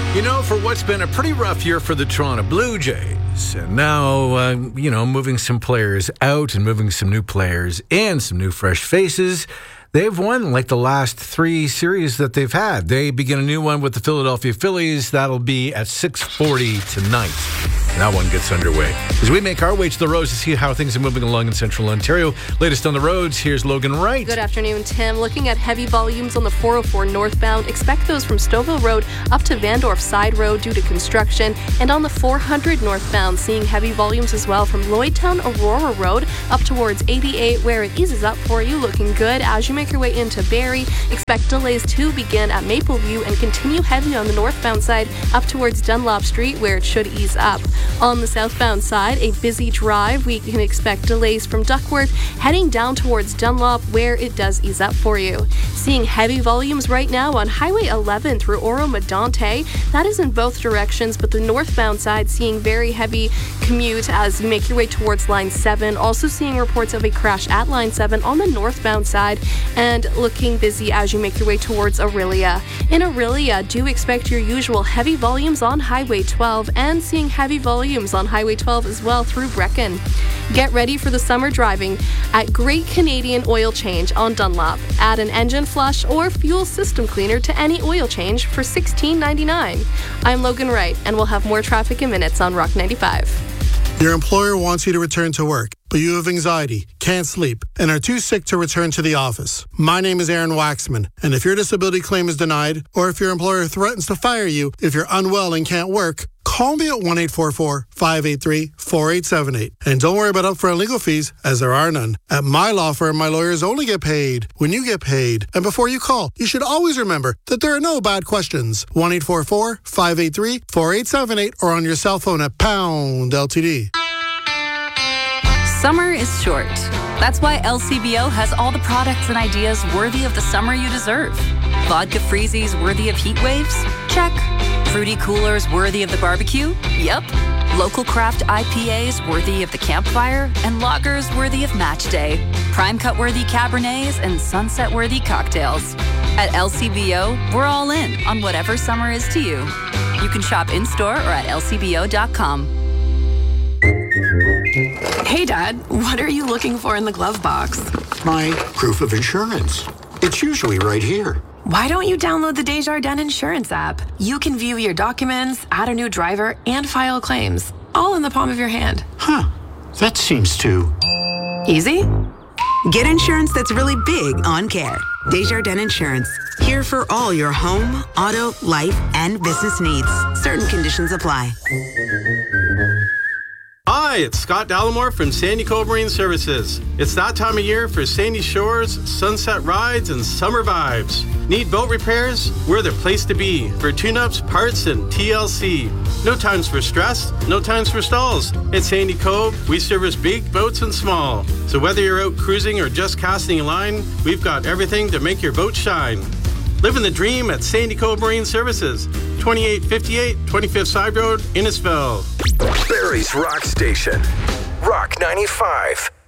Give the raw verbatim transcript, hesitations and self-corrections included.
You know, for what's been a pretty rough year for the Toronto Blue Jays, and now, uh, you know, moving some players out and moving some new players in, some new fresh faces, they've won like the last three series that they've had. They begin a new one with the Philadelphia Phillies. That'll be at six forty tonight. That one gets underway. As we make our way to the roads to see how things are moving along in central Ontario. Latest on the roads, here's Logan Wright. Good afternoon, Tim. Looking at heavy volumes on the four oh four northbound. Expect those from Stouffville Road up to Vandorf Side Road due to construction. And on the four hundred northbound, seeing heavy volumes as well from Lloydtown Aurora Road up towards eighty-eight, where it eases up for you. Looking good as you make your way into Barrie. Expect delays to begin at Mapleview and continue heavy on the northbound side up towards Dunlop Street, where it should ease up. On the southbound side, a busy drive. We can expect delays from Duckworth heading down towards Dunlop, where it does ease up for you. Seeing heavy volumes right now on Highway eleven through Oro-Medonte. That is in both directions, but the northbound side seeing very heavy commute as you make your way towards Line seven. Also seeing reports of a crash at Line seven on the northbound side, and looking busy as you make your way towards Orillia. In Orillia, do expect your usual heavy volumes on Highway twelve and seeing heavy volumes on Highway twelve as well through Brecken. Get ready for the summer driving at Great Canadian Oil Change on Dunlop. Add an engine flush or fuel system cleaner to any oil change for sixteen ninety-nine. I'm Logan Wright, and we'll have more traffic in minutes on Rock ninety-five. Your employer wants you to return to work, but you have anxiety, can't sleep, and are too sick to return to the office. My name is Aaron Waxman, and if your disability claim is denied, or if your employer threatens to fire you if you're unwell and can't work, call me at one eight four four, five eight three, four eight seven eight. And don't worry about upfront legal fees, as there are none. At my law firm, my lawyers only get paid when you get paid. And before you call, you should always remember that there are no bad questions. one eight four four, five eight three, four eight seven eight or on your cell phone at pound L T D. Summer is short. That's why L C B O has all the products and ideas worthy of the summer you deserve. Vodka freezies worthy of heat waves? Check. Fruity coolers worthy of the barbecue? Yep. Local craft I P As worthy of the campfire? And lagers worthy of match day. Prime cut worthy Cabernets and sunset worthy cocktails. At L C B O, we're all in on whatever summer is to you. You can shop in-store or at L C B O dot com. Hey, Dad, what are you looking for in the glove box? My proof of insurance. It's usually right here. Why don't you download the Desjardins Insurance app? You can view your documents, add a new driver, and file claims, all in the palm of your hand. Huh. That seems too... easy? Get insurance that's really big on care. Desjardins Insurance. Here for all your home, auto, life, and business needs. Certain conditions apply. Hi, it's Scott Dallimore from Sandy Cove Marine Services. It's that time of year for Sandy Shores, sunset rides, and summer vibes. Need boat repairs? We're the place to be for tune-ups, parts, and T L C. No times for stress, no times for stalls. At Sandy Cove, we service big boats and small. So whether you're out cruising or just casting a line, we've got everything to make your boat shine. Living the dream at Sandy Cove Marine Services, twenty-eight fifty-eight twenty-fifth Side Road, Innisfil. Barrie's Rock Station, Rock ninety-five.